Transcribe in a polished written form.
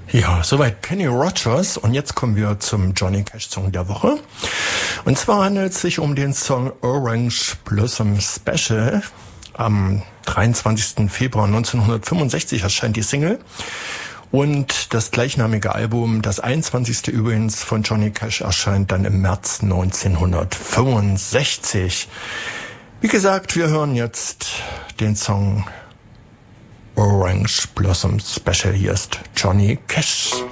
Ja, soweit Kenny Rogers und jetzt kommen wir zum Johnny Cash Song der Woche. Und zwar handelt es sich um den Song Orange Blossom Special. Am 23. Februar 1965 erscheint die Single. Und das gleichnamige Album, das 21. übrigens von Johnny Cash, erscheint dann im März 1965. Wie gesagt, wir hören jetzt den Song Orange Blossom Special. Hier ist Johnny Cash.